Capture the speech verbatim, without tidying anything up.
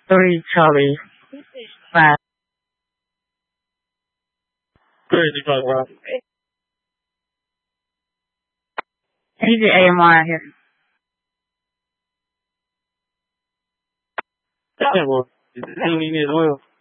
Three Charlie five. Crazy fuck, bro. He did A M R here. That boy. He ain't as well.